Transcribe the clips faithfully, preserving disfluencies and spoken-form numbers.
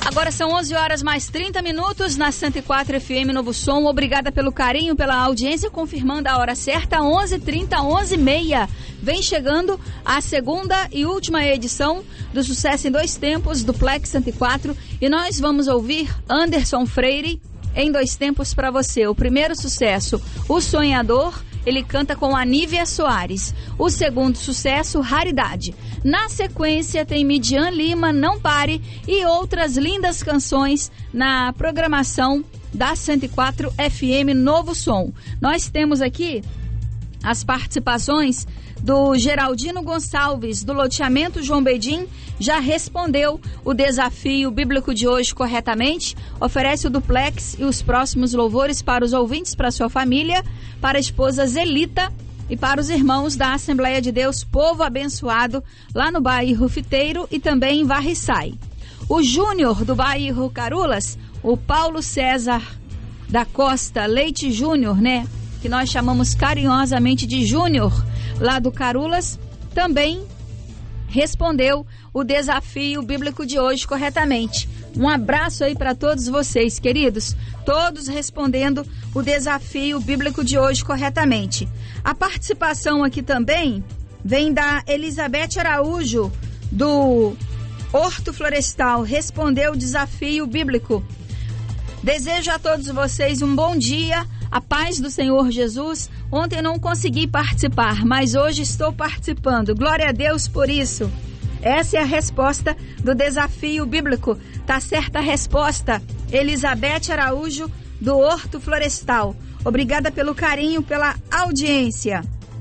Agora são onze horas mais trinta minutos na cento e quatro F M Novo Som. Obrigada pelo carinho, pela audiência, confirmando a hora certa, onze e trinta, onze e meia. Vem chegando a segunda e última edição do Sucesso em Dois Tempos do Plex cento e quatro e nós vamos ouvir Anderson Freire em dois tempos para você. O primeiro sucesso, O Sonhador, ele canta com a Nívia Soares. O segundo sucesso, Raridade. Na sequência tem Midian Lima, Não Pare e outras lindas canções na programação da cento e quatro F M Novo Som. Nós temos aqui as participações do Geraldino Gonçalves, do loteamento João Bedim, já respondeu o desafio bíblico de hoje corretamente, oferece o duplex e os próximos louvores para os ouvintes, para a sua família, para a esposa Zelita e para os irmãos da Assembleia de Deus Povo Abençoado, lá no bairro Fiteiro e também em Varriçai. O Júnior, do bairro Carulas, o Paulo César da Costa Leite Júnior, né, que nós chamamos carinhosamente de Júnior, lá do Carulas, também respondeu o desafio bíblico de hoje corretamente. Um abraço aí para todos vocês, queridos, todos respondendo o desafio bíblico de hoje corretamente. A participação aqui também vem da Elizabeth Araújo, do Horto Florestal, respondeu o desafio bíblico. Desejo a todos vocês um bom dia, a paz do Senhor Jesus. Ontem não consegui participar, mas hoje estou participando. Glória a Deus por isso. Essa é a resposta do desafio bíblico. Tá certa a resposta. Elizabeth Araújo, do Horto Florestal. Obrigada pelo carinho, pela audiência.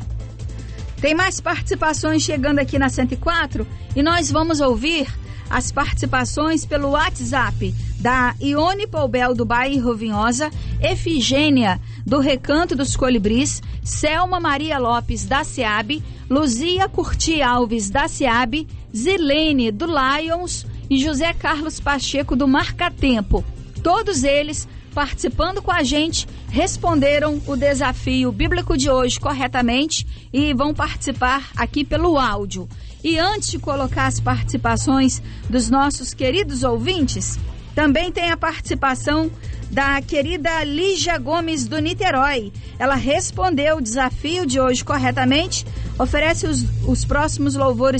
Tem mais participações chegando aqui na cento e quatro e nós vamos ouvir as participações pelo WhatsApp da Ione Poubel, do bairro Vinhosa, Efigênia, do Recanto dos Colibris, Selma Maria Lopes, da SEAB, Luzia Curti Alves, da SEAB, Zilene, do Lions e José Carlos Pacheco, do Marcatempo. Todos eles participando com a gente, responderam o desafio bíblico de hoje corretamente e vão participar aqui pelo áudio. E antes de colocar as participações dos nossos queridos ouvintes, também tem a participação da querida Lígia Gomes, do Niterói. Ela respondeu o desafio de hoje corretamente, oferece os, os próximos louvores